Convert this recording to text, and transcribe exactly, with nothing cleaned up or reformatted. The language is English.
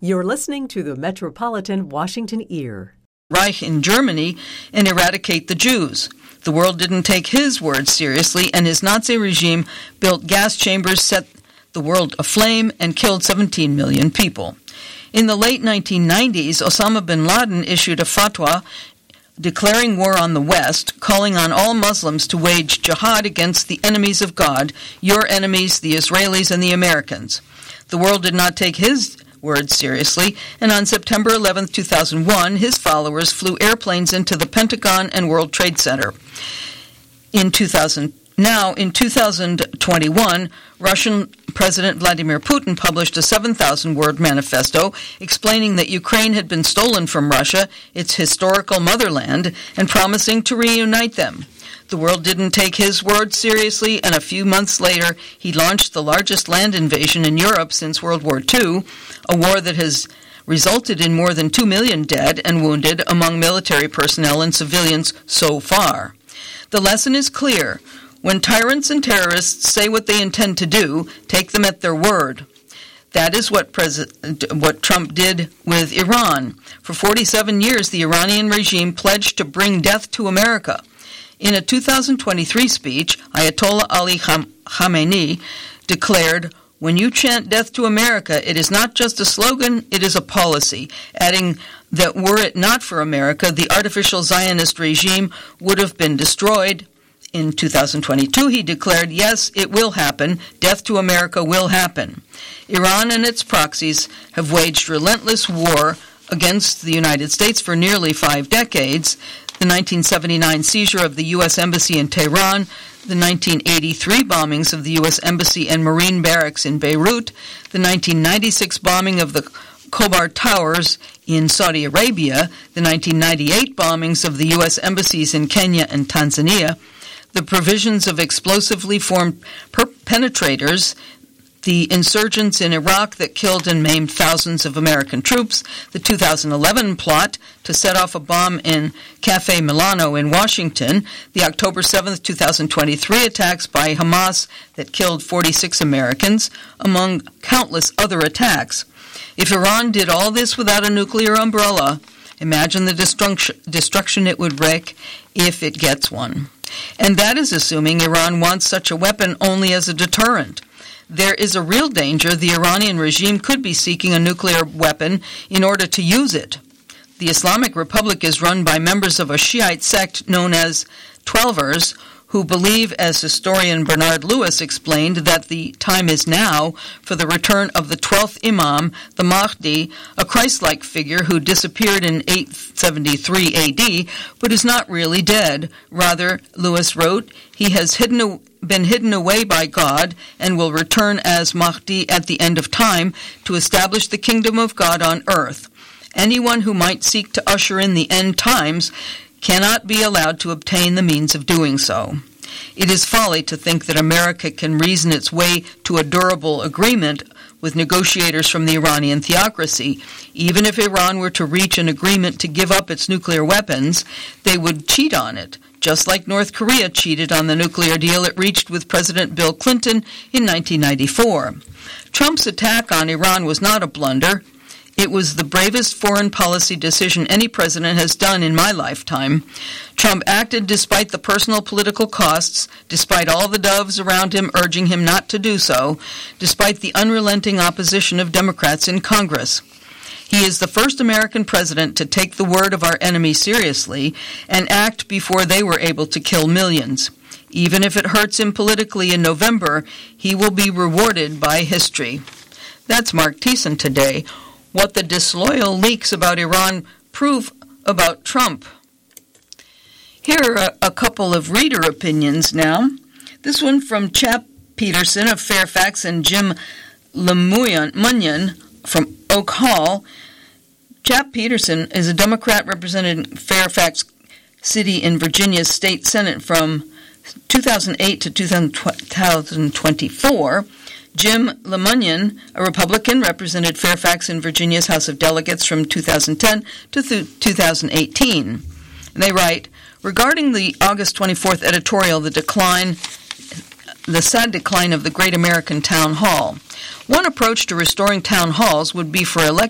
You're listening to the Metropolitan Washington Ear. Reich in Germany and eradicate the Jews. The world didn't take his words seriously, and his Nazi regime built gas chambers, set the world aflame, and killed seventeen million people. In the late nineteen nineties, Osama bin Laden issued a fatwa declaring war on the West, calling on all Muslims to wage jihad against the enemies of God, your enemies, the Israelis and the Americans. The world did not take his words seriously, and on September eleventh, two thousand one, his followers flew airplanes into the Pentagon and World Trade Center. In two thousand, now, in two thousand twenty-one, Russian President Vladimir Putin published a seven thousand word manifesto explaining that Ukraine had been stolen from Russia, its historical motherland, and promising to reunite them. The world didn't take his words seriously, and a few months later, he launched the largest land invasion in Europe since World War Two, a war that has resulted in more than two million dead and wounded among military personnel and civilians so far. The lesson is clear. When tyrants and terrorists say what they intend to do, take them at their word. That is what President, what Trump did with Iran. For forty-seven years, the Iranian regime pledged to bring death to America. In a two thousand twenty-three speech, Ayatollah Ali Khamenei declared, "When you chant death to America, it is not just a slogan, it is a policy," adding that were it not for America, the artificial Zionist regime would have been destroyed. In two thousand twenty-two, he declared, yes, it will happen. Death to America will happen. Iran and its proxies have waged relentless war against the United States for nearly five decades. The nineteen seventy-nine seizure of the U S Embassy in Tehran, the nineteen eighty-three bombings of the U S Embassy and Marine Barracks in Beirut, the nineteen ninety-six bombing of the Khobar Towers in Saudi Arabia, the nineteen ninety-eight bombings of the U S embassies in Kenya and Tanzania, the provisions of explosively formed per- penetrators, the insurgents in Iraq that killed and maimed thousands of American troops, the two thousand eleven plot to set off a bomb in Cafe Milano in Washington, the October seventh, two thousand twenty-three attacks by Hamas that killed forty-six Americans, among countless other attacks. If Iran did all this without a nuclear umbrella, imagine the destruction, destruction it would wreak if it gets one. And that is assuming Iran wants such a weapon only as a deterrent. There is a real danger the Iranian regime could be seeking a nuclear weapon in order to use it. The Islamic Republic is run by members of a Shiite sect known as Twelvers, who believe, as historian Bernard Lewis explained, that the time is now for the return of the twelfth Imam, the Mahdi, a Christ-like figure who disappeared in eight seventy-three A D, but is not really dead. Rather, Lewis wrote, he has hidden, been hidden away by God and will return as Mahdi at the end of time to establish the kingdom of God on earth. Anyone who might seek to usher in the end times cannot be allowed to obtain the means of doing so. It is folly to think that America can reason its way to a durable agreement with negotiators from the Iranian theocracy. Even if Iran were to reach an agreement to give up its nuclear weapons, they would cheat on it, just like North Korea cheated on the nuclear deal it reached with President Bill Clinton in nineteen ninety-four. Trump's attack on Iran was not a blunder. It was the bravest foreign policy decision any president has done in my lifetime. Trump acted despite the personal political costs, despite all the doves around him urging him not to do so, despite the unrelenting opposition of Democrats in Congress. He is the first American president to take the word of our enemy seriously and act before they were able to kill millions. Even if it hurts him politically in November, he will be rewarded by history. That's Mark Thiessen today. What the disloyal leaks about Iran prove about Trump. Here are a, a couple of reader opinions now. This one from Chap Peterson of Fairfax and Jim LeMunyon from Oak Hall. Chap Peterson is a Democrat representing Fairfax City in Virginia's state Senate from two thousand eight to two thousand twenty-four. Jim LeMunyon, a Republican, represented Fairfax in Virginia's House of Delegates from two thousand ten to two thousand eighteen. And they write, regarding the August twenty-fourth editorial, the decline, the sad decline of the Great American Town Hall. One approach to restoring town halls would be for elected